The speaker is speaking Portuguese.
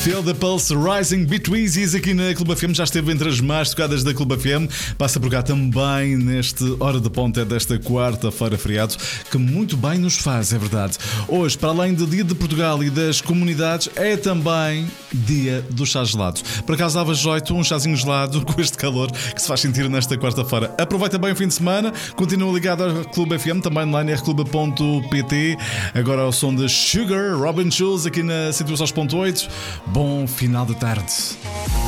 Feel the Pulse Rising Bitweezies aqui na Clube FM. Já esteve entre as mais tocadas da Clube FM. Passa por cá também neste Hora de Ponta desta quarta-feira feriado, que muito bem nos faz, é verdade. Hoje, para além do Dia de Portugal e das comunidades, é também Dia do Chá Gelado. Por acaso dava jeito um chazinho gelado com este calor que se faz sentir nesta quarta-feira. Aproveita bem o fim de semana. Continua ligado ao Clube FM, também online rclube.pt. Agora ao som de Sugar, Robin Schulz aqui na 102.8. Bom final de tarde.